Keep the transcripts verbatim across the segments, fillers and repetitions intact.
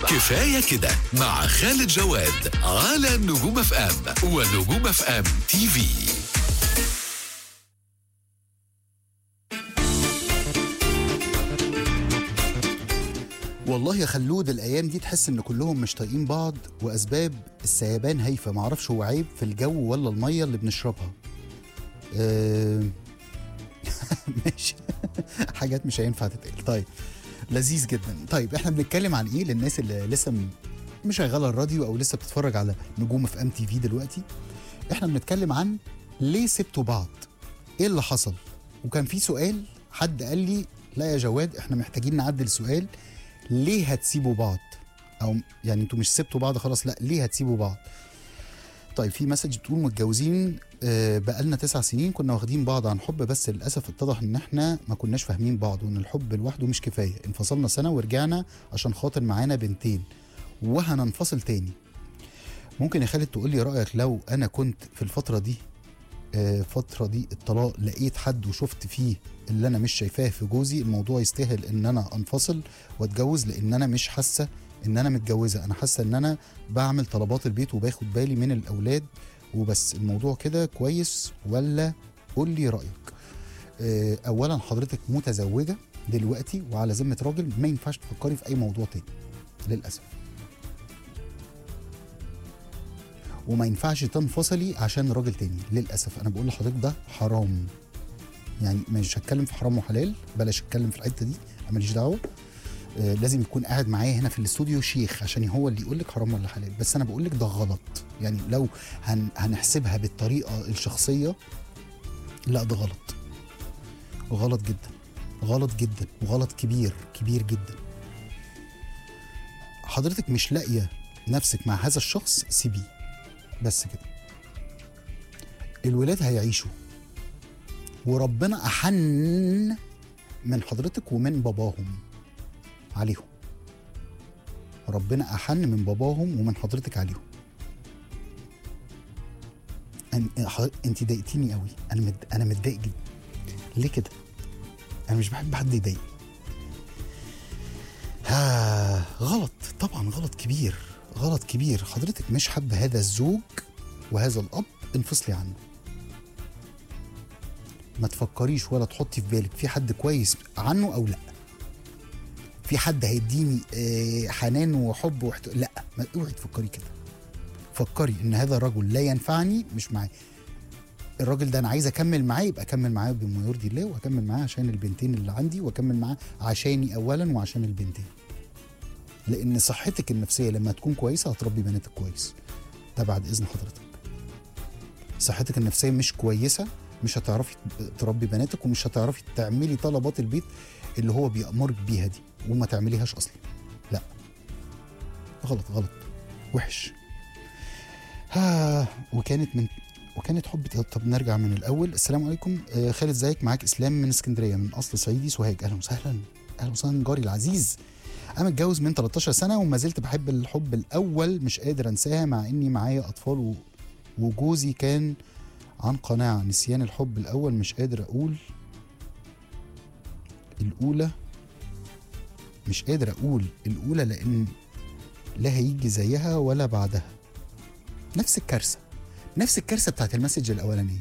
كفاية كده مع خالد جواد على نجوم اف ام ونجوم اف ام تي في. والله يا خلود الايام دي تحس ان كلهم مش طايقين بعض، واسباب السيبان هايفه. معرفش هو عيب في الجو ولا الميه اللي بنشربها. أه... ماشي. حاجات مش هينفع تتقال. طيب لذيذ جدا. طيب احنا بنتكلم عن ايه للناس اللي لسه م- مشغله الراديو او لسه بتتفرج على نجوم في ام تي في دلوقتي؟ احنا بنتكلم عن ليه سبتوا بعض، ايه اللي حصل. وكان في سؤال حد قال لي لا يا جواد احنا محتاجين نعدل السؤال، ليه هتسيبوا بعض؟ او يعني انتوا مش سبتوا بعض خلاص، لا ليه هتسيبوا بعض؟ طيب في مسج بتقول متجوزين آه، بقالنا تسع سنين، كنا واخدين بعض عن حب، بس للاسف اتضح ان احنا ما كناش فاهمين بعض، وان الحب لوحده مش كفايه. انفصلنا سنه ورجعنا عشان خاطر معانا بنتين وهننفصل تاني. ممكن يا خالد تقول لي رايك لو انا كنت في الفتره دي آه، فتره دي الطلاق، لقيت حد وشفت فيه اللي انا مش شايفاه في جوزي، الموضوع يستاهل ان انا انفصل واتجوز؟ لان انا مش حاسه ان انا متجوزه، انا حاسه ان انا بعمل طلبات البيت وباخد بالي من الاولاد وبس. الموضوع كده كويس ولا؟ قول لي رايك. آه، اولا حضرتك متزوجه دلوقتي وعلى ذمه راجل، ما ينفعش تفكري في اي موضوع تاني للاسف، وما ينفعش تنفصلي عشان راجل تاني للاسف. انا بقول لحضرتك ده حرام، يعني مش هتكلم في حرام وحلال، بلاش اتكلم في الحته دي، انا ماليش دعوه. آه لازم يكون قاعد معايا هنا في الاستوديو شيخ عشان هو اللي يقول لك حرام ولا حلال، بس انا بقول لك ده غلط. يعني لو هن هنحسبها بالطريقه الشخصيه، لا ده غلط، غلط جدا، غلط جدا، وغلط كبير كبير جدا. حضرتك مش لاقيه نفسك مع هذا الشخص، سيبيه بس كده. الولاد هيعيشوا، وربنا أحن من حضرتك ومن باباهم عليهم. ربنا أحن من باباهم ومن حضرتك عليهم. انت ضايقتيني قوي، انا مد... انا متضايق جدا. ليه كده؟ انا مش بحب حد يضايقني. ها غلط طبعا، غلط كبير، غلط كبير. حضرتك مش حابه هذا الزوج وهذا الاب، انفصلي عنه. ما تفكريش ولا تحطي في بالك في حد كويس عنه او لا، في حد هيديني آه حنان وحب وحت... لا، ما اوعي تفكري كده. فكري ان هذا الرجل لا ينفعني، مش معاه. الراجل ده انا عايز اكمل معاه، يبقى اكمل معاه بما يرضي الله، واكمل معاه عشان البنتين اللي عندي، واكمل معاه عشاني اولا وعشان البنتين. لان صحتك النفسيه لما تكون كويسه هتربي بناتك كويس. ده بعد اذن حضرتك. صحتك النفسيه مش كويسه، مش هتعرفي تربي بناتك، ومش هتعرفي تعملي طلبات البيت اللي هو بيأمرك بيها دي، وما تعمليهاش اصلا. لا غلط، غلط وحش. ها وكانت من وكانت حب. طب نرجع من الاول. السلام عليكم آه خالد، ازيك؟ معاك اسلام من اسكندريه، من اصل صعيدي سوهاج. اهلا وسهلا، اهلا وسهلا جاري العزيز. انا متجوز من تلتاشر سنه وما زلت بحب الحب الاول، مش قادر انساها مع اني معايا اطفال و... وجوزي كان عن قناعه. نسيان الحب الاول، مش قادر اقول الاولى، مش قادر اقول الاولى لان لا هيجي زيها ولا بعدها. نفس الكارثه، نفس الكارثه بتاعت المسج الاولانيه.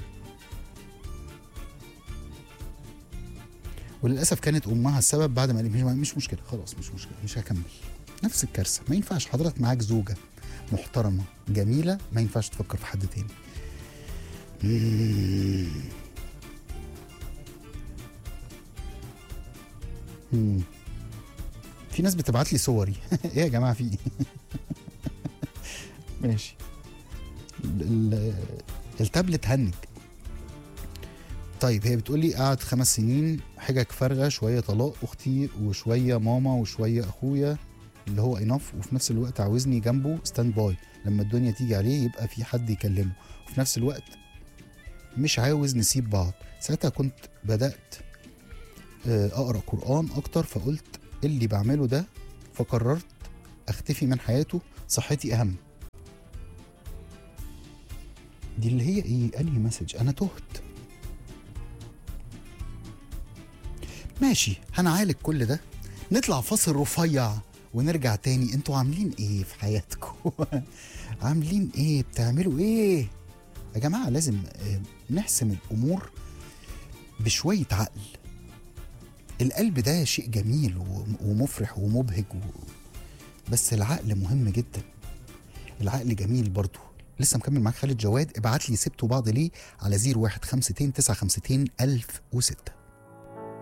وللاسف كانت امها السبب بعد ما مش, مش مشكله خلاص، مش مشكله، مش هكمل. نفس الكارثه. ما ينفعش حضرتك معاك زوجه محترمه جميله، ما ينفعش تفكر في حد تاني. مم. مم. في ناس بتبعت لي صوري. ايه يا جماعه في ايه؟ ماشي. التابلت هنج. طيب هي بتقول لي قعد خمس سنين حجج فارغه، شويه طلاق اختي وشويه ماما وشويه اخويا اللي هو اناف، وفي نفس الوقت عاوزني جنبه ستاند باي لما الدنيا تيجي عليه يبقى في حد يكلمه، وفي نفس الوقت مش عاوز نسيب بعض. ساعتها كنت بدأت اقرا قرآن اكتر، فقلت اللي بعمله ده، فقررت اختفي من حياته، صحتي اهم. دي اللي هي ايه؟ انهي مسج؟ انا تهت. ماشي هنعالج كل ده. نطلع فاصل رفيع ونرجع تاني. انتوا عاملين ايه في حياتكم؟ عاملين ايه؟ بتعملوا ايه يا جماعة؟ لازم آه، نحسم الامور بشوية عقل. القلب ده شيء جميل و- ومفرح ومبهج و... بس العقل مهم جدا. العقل جميل برضو. لسه مكمل معاك خالد جواد. ابعت لي سبتوا بعض ليه على صفر واحد خمسة اتنين تسعة خمسة اتنين ألف وستة.